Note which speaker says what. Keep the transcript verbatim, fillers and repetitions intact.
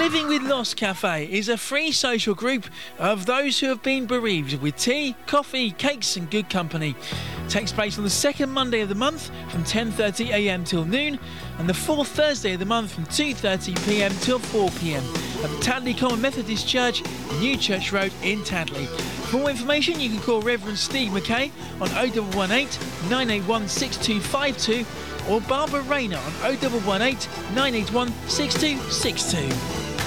Speaker 1: Living with Loss Cafe is a free social group of those who have been bereaved, with tea, coffee, cakes and good company. It takes place on the second Monday of the month from ten thirty a m till noon, and the fourth Thursday of the month from two thirty p m till four p m at the Tadley Common Methodist Church, New Church Road in Tadley. For more information, you can call Reverend Steve McKay on oh one one eight, nine eight one, six two five two or Barbara Rayner on oh one one eight, nine eight one, six two six two.